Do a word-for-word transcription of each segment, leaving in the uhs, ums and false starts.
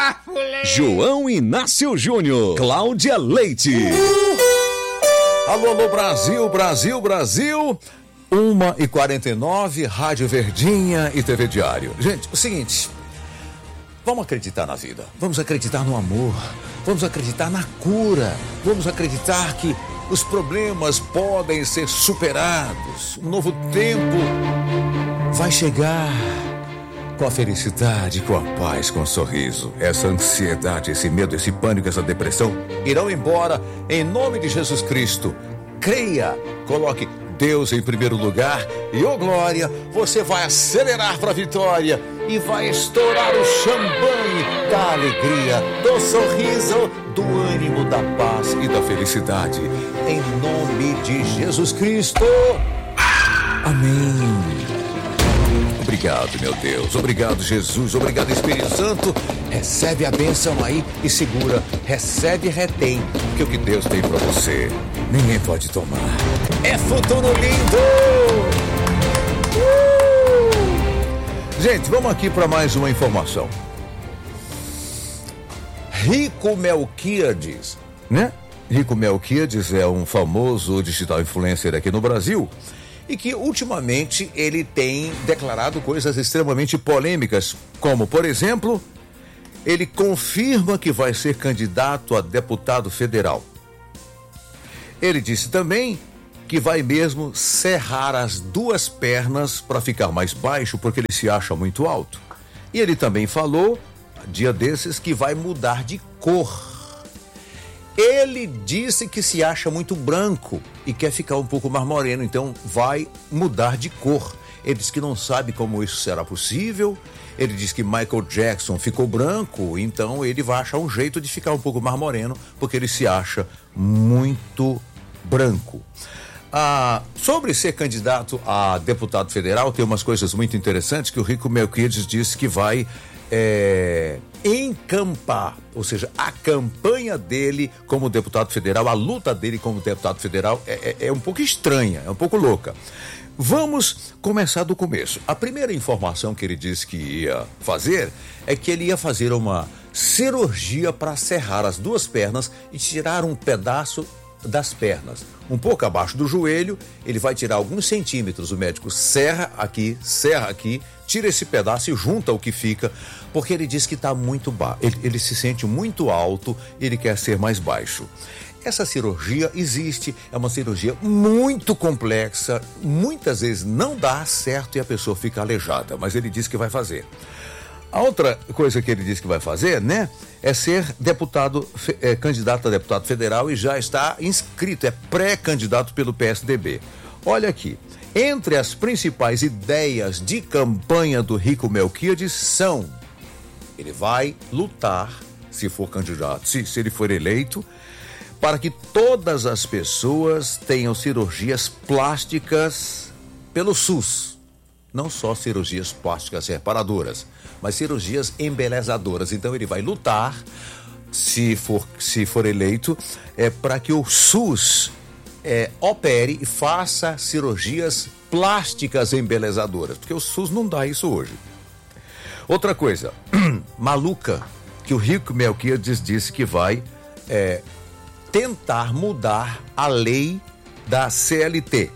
João Inácio Júnior, Cláudia Leite. Alô, alô, Brasil, Brasil, Brasil. uma e quarenta e nove, Rádio Verdinha e T V Diário. Gente, o seguinte, vamos acreditar na vida, vamos acreditar no amor, vamos acreditar na cura, vamos acreditar que os problemas podem ser superados. Um novo tempo vai chegar com a felicidade, com a paz, com o sorriso. Essa ansiedade, esse medo, esse pânico, essa depressão irão embora em nome de Jesus Cristo. Creia, coloque Deus em primeiro lugar e, ô glória, você vai acelerar para a vitória e vai estourar o champanhe da alegria, do sorriso, do ânimo, da paz e da felicidade. Em nome de Jesus Cristo. Amém. Obrigado, meu Deus. Obrigado, Jesus. Obrigado, Espírito Santo. Recebe a bênção aí e segura. Recebe e retém. Porque o que Deus tem para você, ninguém pode tomar. É futuro lindo! Uh! Gente, vamos aqui para mais uma informação. Rico Melquiades, né? Rico Melquiades é um famoso digital influencer aqui no Brasil e que ultimamente ele tem declarado coisas extremamente polêmicas, como, por exemplo, ele confirma que vai ser candidato a deputado federal. Ele disse também que vai mesmo serrar as duas pernas para ficar mais baixo, porque ele se acha muito alto. E ele também falou, dia desses, que vai mudar de cor. Ele disse que se acha muito branco e quer ficar um pouco mais moreno, então vai mudar de cor. Ele disse que não sabe como isso será possível. Ele disse que Michael Jackson ficou branco, então ele vai achar um jeito de ficar um pouco mais moreno, porque ele se acha muito branco. Ah, sobre ser candidato a deputado federal, tem umas coisas muito interessantes que o Rico Melquiades disse que vai É, encampar, ou seja, a campanha dele como deputado federal, a luta dele como deputado federal é, é, é um pouco estranha, é um pouco louca. Vamos começar do começo. A primeira informação que ele disse que ia fazer é que ele ia fazer uma cirurgia para serrar as duas pernas e tirar um pedaço das pernas, um pouco abaixo do joelho. Ele vai tirar alguns centímetros, o médico serra aqui, serra aqui, tira esse pedaço e junta o que fica, porque ele diz que está muito baixo, ele, ele se sente muito alto e ele quer ser mais baixo. Essa cirurgia existe, é uma cirurgia muito complexa, muitas vezes não dá certo e a pessoa fica aleijada, mas ele diz que vai fazer. A outra coisa que ele disse que vai fazer, né, é ser deputado, é, candidato a deputado federal e já está inscrito, é pré-candidato pelo P S D B. Olha aqui, entre as principais ideias de campanha do Rico Melquiades são: ele vai lutar, se for candidato, se, se ele for eleito, para que todas as pessoas tenham cirurgias plásticas pelo SUS. Não só cirurgias plásticas reparadoras, mas cirurgias embelezadoras. Então ele vai lutar, se for, se for eleito, é, para que o SUS é, opere e faça cirurgias plásticas embelezadoras, porque o SUS não dá isso hoje. Outra coisa maluca que o Rico Melquiades disse que vai é, tentar mudar a lei da C L T,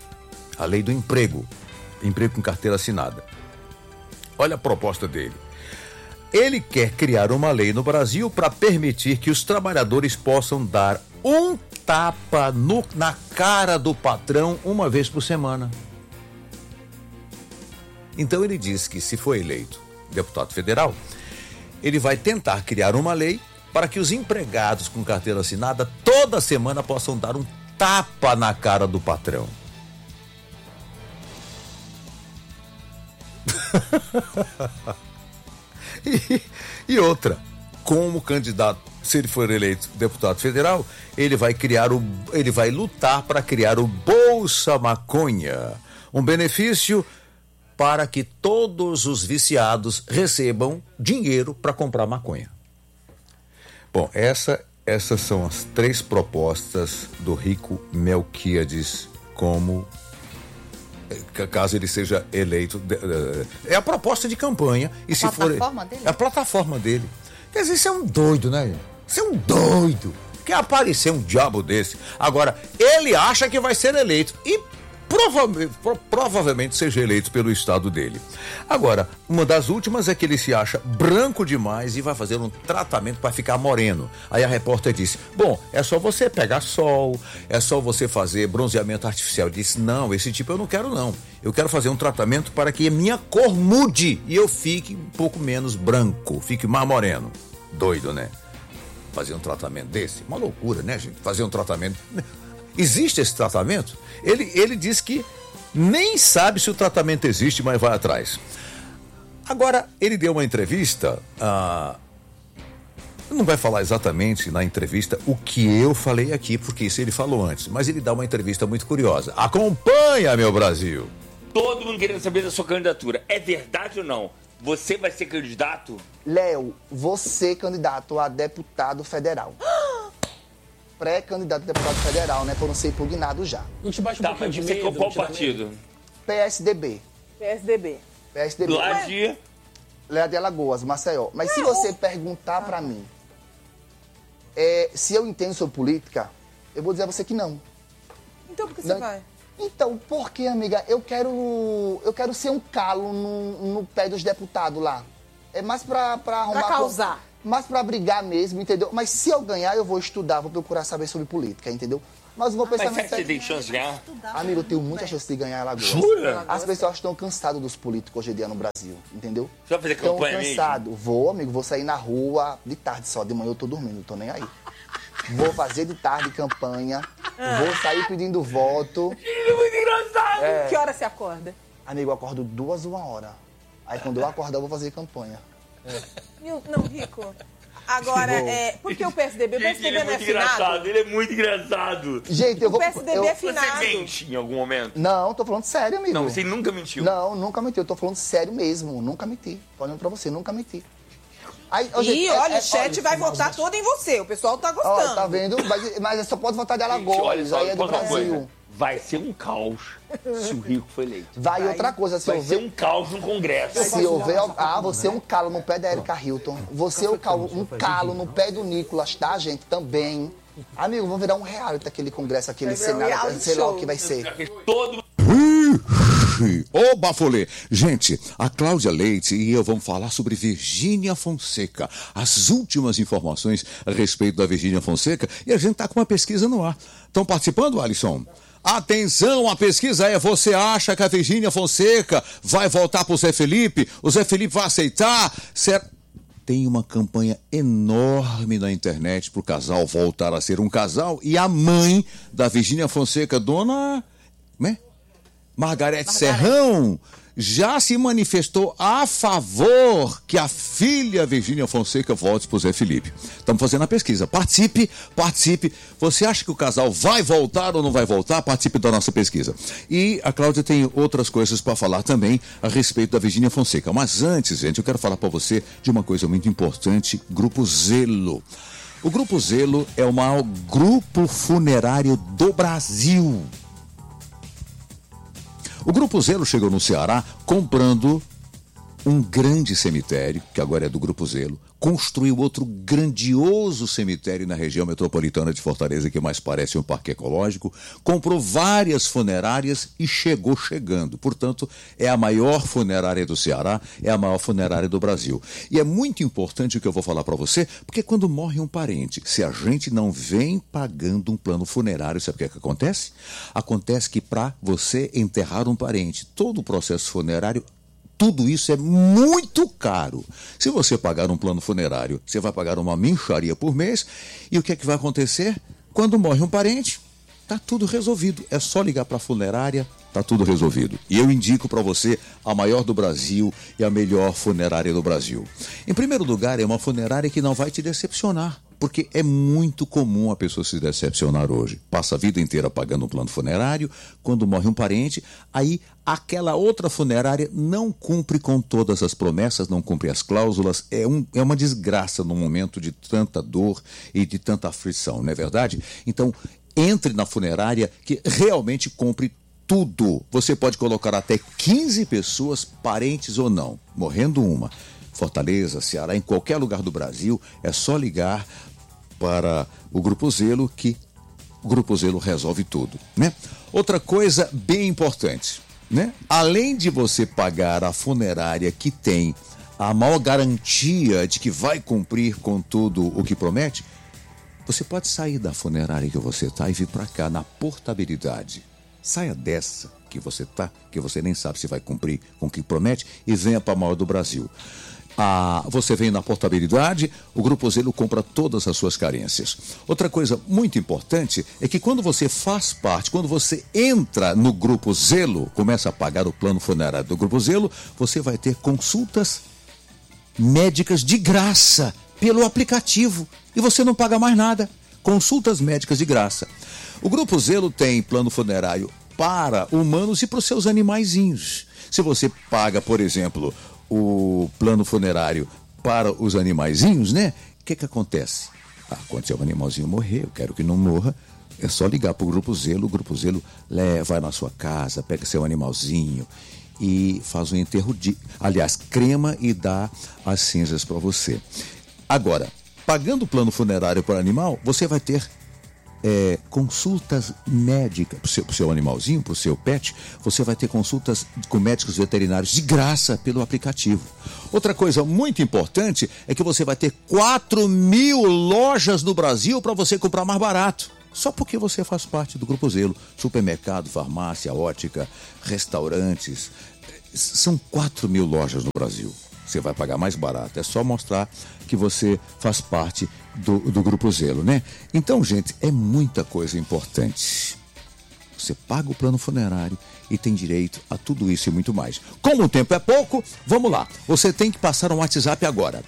a lei do emprego. Emprego com carteira assinada. Olha a proposta dele. Ele quer criar uma lei no Brasil para permitir que os trabalhadores possam dar um tapa no, na cara do patrão uma vez por semana. Então ele diz que, se for eleito deputado federal, ele vai tentar criar uma lei para que os empregados com carteira assinada toda semana possam dar um tapa na cara do patrão. e, e outra, como candidato, se ele for eleito deputado federal, ele vai criar o, ele vai lutar para criar o Bolsa Maconha, um benefício para que todos os viciados recebam dinheiro para comprar maconha. Bom, essa, essas são as três propostas do Rico Melquiades como, caso ele seja eleito. É a proposta de campanha. E a se plataforma for, dele? É a plataforma dele. Quer dizer, você é um doido, né? Você é um doido. Quer aparecer um diabo desse. Agora, ele acha que vai ser eleito. E provavelmente, provavelmente seja eleito pelo estado dele. Agora, uma das últimas é que ele se acha branco demais e vai fazer um tratamento para ficar moreno. Aí a repórter disse, bom, é só você pegar sol, é só você fazer bronzeamento artificial. Ele disse, não, esse tipo eu não quero não. Eu quero fazer um tratamento para que a minha cor mude e eu fique um pouco menos branco, fique mais moreno. Doido, né? Fazer um tratamento desse? Uma loucura, né, gente? Fazer um tratamento... Existe esse tratamento? Ele, ele diz que nem sabe se o tratamento existe, mas vai atrás. Agora, ele deu uma entrevista, ah, não vai falar exatamente na entrevista o que eu falei aqui, porque isso ele falou antes, mas ele dá uma entrevista muito curiosa. Acompanha, meu Brasil! Todo mundo querendo saber da sua candidatura. É verdade ou não? Você vai ser candidato? Léo, você candidato a deputado federal. Pré-candidato a deputado federal, né? Por não ser impugnado já. Não te bate um Tá, pouquinho mas de você medo? qual não te dá partido? medo? P S D B. P S D B. P S D B. Lá de... Léo de Alagoas, Maceió. Mas se você perguntar pra mim é, se eu entendo sobre política, eu vou dizer a você que não. Então por que Não. você vai? Então, por que, amiga? Eu quero, eu quero ser um calo no, no pé dos deputados lá. É mais pra, pra arrumar... Pra causar. Mais pra brigar mesmo, entendeu? Mas se eu ganhar, eu vou estudar, vou procurar saber sobre política, entendeu? Mas eu vou pensar... Mas será que você tem chance de ganhar? Amigo, eu tenho muita chance de ganhar em Alagoas. Jura? As pessoas estão cansadas dos políticos hoje em dia no Brasil, entendeu? Você vai fazer Estão campanha mesmo? cansados. Vou, amigo, vou sair na rua de tarde só. De manhã eu tô dormindo, não tô nem aí. Vou fazer de tarde campanha. Vou sair pedindo voto. É muito engraçado! Que hora você acorda? Amigo, eu acordo duas, uma hora. Aí quando eu acordar, eu vou fazer campanha. Mil- Não, Rico. Agora, Vou. é, por que o P S D B? O Gente, P S D B ele é não é muito engraçado, finado? ele é muito engraçado. Gente, eu O vou... P S D B eu- é Você finado. mente em algum momento? Não, tô falando sério, amigo. Não, você nunca mentiu. Não, nunca menti. Eu tô falando sério mesmo. Nunca menti. Tô olhando pra você, nunca menti. Aí, ó, gente, E é- olha, é- o chat olha, vai votar todo em você. O pessoal tá Ó, gostando. tá vendo? Mas, mas só pode votar de Gente, Alagoas, olha só, aí é do posso falar uma Brasil. coisa? Vai ser um caos se o Rico for eleito. Vai, Vai. outra coisa, se Vai houver... ser um caos no Congresso. Se houver... Ah, você é um calo no pé da Erika Hilton. Você é um calo, um calo no pé do Nicolas, tá, gente? Também. Amigo, vamos virar um reality aquele congresso, aquele Vai virar um cenário, reality sei lá show. o que vai ser. Todo Ô, Bafolê! Gente, a Cláudia Leite e eu vamos falar sobre Virgínia Fonseca. As últimas informações a respeito da Virgínia Fonseca e a gente tá com uma pesquisa no ar. Estão participando, Alisson? Atenção, a pesquisa é: você acha que a Virgínia Fonseca vai voltar pro Zé Felipe? O Zé Felipe vai aceitar? Certo? Tem uma campanha enorme na internet pro casal voltar a ser um casal e a mãe da Virgínia Fonseca, dona... Né? Margarete Serrão, já se manifestou a favor que a filha Virgínia Fonseca volte pro Zé Felipe. Estamos fazendo a pesquisa. Participe, participe. Você acha que o casal vai voltar ou não vai voltar? Participe da nossa pesquisa. E a Cláudia tem outras coisas para falar também a respeito da Virgínia Fonseca. Mas antes, gente, eu quero falar para você de uma coisa muito importante: Grupo Zelo. O Grupo Zelo é o maior grupo funerário do Brasil. O Grupo Zelo chegou no Ceará comprando um grande cemitério, que agora é do Grupo Zelo, construiu outro grandioso cemitério na região metropolitana de Fortaleza, que mais parece um parque ecológico, comprou várias funerárias e chegou chegando. Portanto, é a maior funerária do Ceará, é a maior funerária do Brasil. E é muito importante o que eu vou falar para você, porque quando morre um parente, se a gente não vem pagando um plano funerário, sabe o que é que acontece? Acontece que para você enterrar um parente, todo o processo funerário, tudo isso é muito caro. Se você pagar um plano funerário, você vai pagar uma mixaria por mês. E o que é que vai acontecer? Quando morre um parente, tá tudo resolvido. É só ligar para a funerária, tá tudo resolvido. E eu indico para você a maior do Brasil e a melhor funerária do Brasil. Em primeiro lugar, é uma funerária que não vai te decepcionar. Porque é muito comum a pessoa se decepcionar hoje. Passa a vida inteira pagando um plano funerário, quando morre um parente, aí aquela outra funerária não cumpre com todas as promessas, não cumpre as cláusulas, é, um, é uma desgraça num momento de tanta dor e de tanta aflição, não é verdade? Então, entre na funerária que realmente cumpre tudo. Você pode colocar até quinze pessoas, parentes ou não, morrendo uma. Fortaleza, Ceará, em qualquer lugar do Brasil, é só ligar para o Grupo Zelo que o Grupo Zelo resolve tudo, né? Outra coisa bem importante, né? Além de você pagar a funerária que tem a maior garantia de que vai cumprir com tudo o que promete, você pode sair da funerária que você está e vir para cá na portabilidade. Saia dessa que você está, que você nem sabe se vai cumprir com o que promete, e venha para a maior do Brasil. Ah, você vem na portabilidade, o Grupo Zelo compra todas as suas carências. Outra coisa muito importante é que quando você faz parte, quando você entra no Grupo Zelo, começa a pagar o plano funerário do Grupo Zelo, você vai ter consultas médicas de graça pelo aplicativo e você não paga mais nada. Consultas médicas de graça. O Grupo Zelo tem plano funerário para humanos e para os seus animaizinhos. Se você paga, por exemplo, o plano funerário para os animaizinhos, né? O que que acontece? Ah, quando seu animalzinho morrer, eu quero que não morra, é só ligar para o Grupo Zelo. O Grupo Zelo leva, vai na sua casa, pega seu animalzinho e faz um enterro de, aliás, crema e dá as cinzas para você. Agora, pagando o plano funerário para o animal, você vai ter é, consultas médicas para o seu, seu animalzinho, para o seu pet. Você vai ter consultas com médicos veterinários de graça pelo aplicativo. Outra coisa muito importante é que você vai ter quatro mil lojas no Brasil para você comprar mais barato. Só porque você faz parte do Grupo Zelo. Supermercado, farmácia, ótica, restaurantes. São quatro mil lojas no Brasil. Você vai pagar mais barato. É só mostrar que você faz parte do, do Grupo Zelo, né? Então, gente, é muita coisa importante. Você paga o plano funerário e tem direito a tudo isso e muito mais. Como o tempo é pouco, vamos lá. Você tem que passar um WhatsApp agora.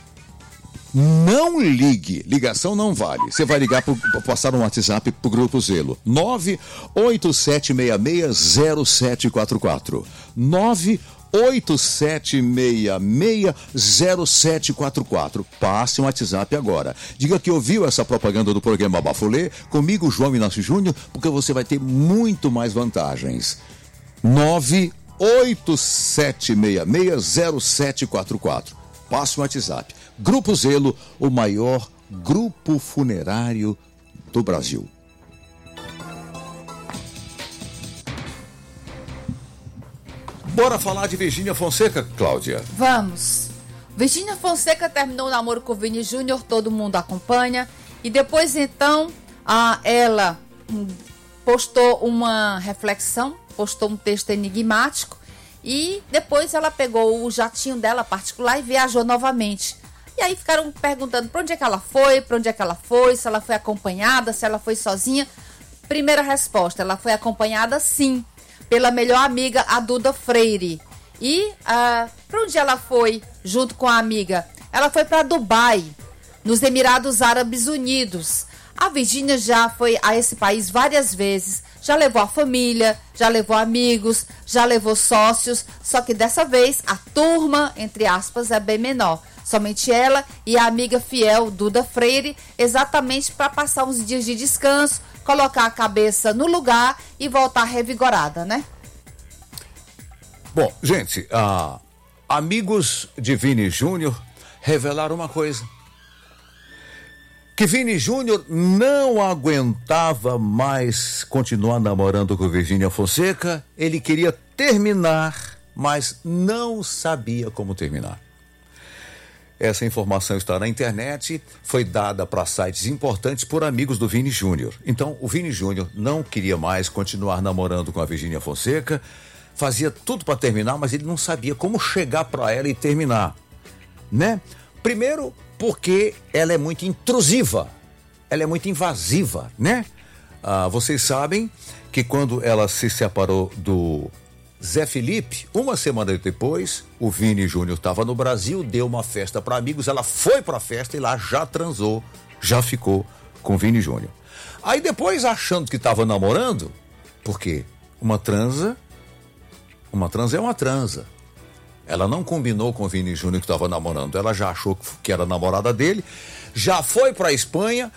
Não ligue, ligação não vale. Você vai ligar para passar um WhatsApp para o Grupo Zelo. nove oito sete seis seis zero sete quatro quatro. nove oito sete seis seis zero sete quatro quatro. Passe um WhatsApp agora. Diga que ouviu essa propaganda do programa Bafulê comigo, João Inácio Júnior, porque você vai ter muito mais vantagens. nove oito sete seis seis zero sete quatro quatro. Passe um WhatsApp. Grupo Zelo, o maior grupo funerário do Brasil. Bora falar de Virgínia Fonseca, Cláudia? Vamos. Virgínia Fonseca terminou o namoro com o Vini Júnior, todo mundo acompanha. E depois, então, a, ela postou uma reflexão, postou um texto enigmático. E depois ela pegou o jatinho dela particular e viajou novamente. E aí ficaram perguntando para onde é que ela foi, para onde é que ela foi, se ela foi acompanhada, se ela foi sozinha. Primeira resposta, ela foi acompanhada sim, pela melhor amiga, a Duda Freire. E ah, para onde ela foi junto com a amiga? Ela foi para Dubai, nos Emirados Árabes Unidos. A Virgínia já foi a esse país várias vezes, já levou a família, já levou amigos, já levou sócios, só que dessa vez a turma, entre aspas, é bem menor. Somente ela e a amiga fiel Duda Freire, exatamente para passar uns dias de descanso, colocar a cabeça no lugar e voltar revigorada, né? Bom, gente, ah, amigos de Vini Júnior revelaram uma coisa. Que Vini Júnior não aguentava mais continuar namorando com Virgínia Fonseca. Ele queria terminar, mas não sabia como terminar. Essa informação está na internet, foi dada para sites importantes por amigos do Vini Júnior. Então, o Vini Júnior não queria mais continuar namorando com a Virgínia Fonseca, fazia tudo para terminar, mas ele não sabia como chegar para ela e terminar, né? Primeiro, porque ela é muito intrusiva, ela é muito invasiva, né? Ah, vocês sabem que quando ela se separou do Zé Felipe, uma semana depois, o Vini Júnior estava no Brasil, deu uma festa para amigos, ela foi para a festa e lá já transou, já ficou com o Vini Júnior. Aí depois, achando que estava namorando, porque uma transa, uma transa é uma transa. Ela não combinou com o Vini Júnior que estava namorando, ela já achou que era namorada dele, já foi para a Espanha.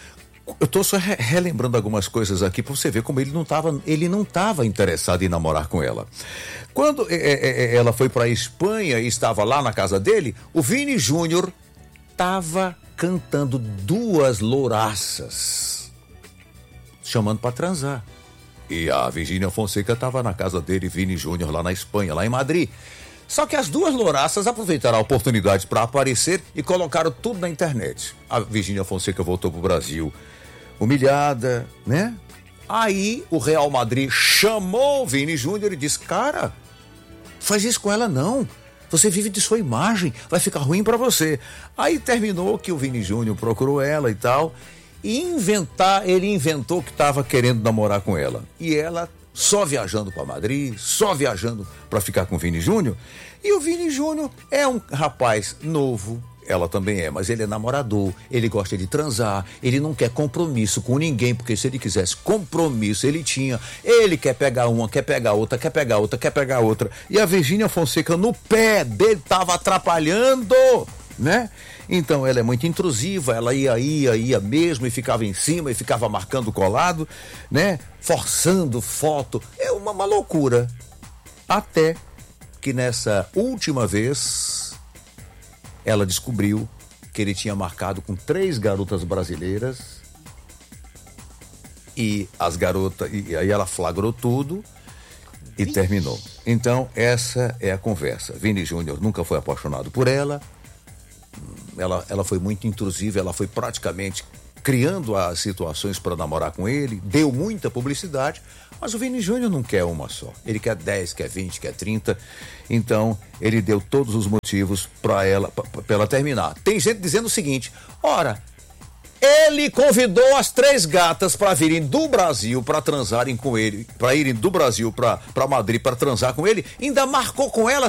Eu estou só re- relembrando algumas coisas aqui para você ver como ele não estava ele não estava interessado em namorar com ela. Quando é, é, ela foi para a Espanha e estava lá na casa dele, o Vini Júnior estava cantando duas louraças, chamando para transar. E a Virgínia Fonseca estava na casa dele, Vini Júnior, lá na Espanha, lá em Madrid. Só que as duas louraças aproveitaram a oportunidade para aparecer e colocaram tudo na internet. A Virgínia Fonseca voltou pro Brasil humilhada, né? Aí o Real Madrid chamou o Vini Júnior e disse: cara, faz isso com ela não. Você vive de sua imagem, vai ficar ruim para você. Aí terminou que o Vini Júnior procurou ela e tal, e inventar, ele inventou que estava querendo namorar com ela. E ela só viajando para Madrid, só viajando para ficar com o Vini Júnior. E o Vini Júnior é um rapaz novo, ela também é, mas ele é namorador, ele gosta de transar, ele não quer compromisso com ninguém, porque se ele quisesse compromisso, ele tinha. Ele quer pegar uma, quer pegar outra, quer pegar outra, quer pegar outra. E a Virgínia Fonseca no pé dele estava atrapalhando, né? Então ela é muito intrusiva, ela ia, ia, ia mesmo e ficava em cima e ficava marcando colado, né? Forçando foto, é uma, uma loucura. Até que nessa última vez ela descobriu que ele tinha marcado com três garotas brasileiras e as garotas, e aí ela flagrou tudo e terminou. Então essa é a conversa. Vini Júnior nunca foi apaixonado por ela. Ela, ela foi muito intrusiva, ela foi praticamente criando as situações para namorar com ele, deu muita publicidade, mas o Vini Júnior não quer uma só. Ele quer dez, quer vinte, quer trinta. Então, ele deu todos os motivos para ela, para ela terminar. Tem gente dizendo o seguinte: ora, ele convidou as três gatas para virem do Brasil para transarem com ele, para irem do Brasil para Madrid para transar com ele, ainda marcou com elas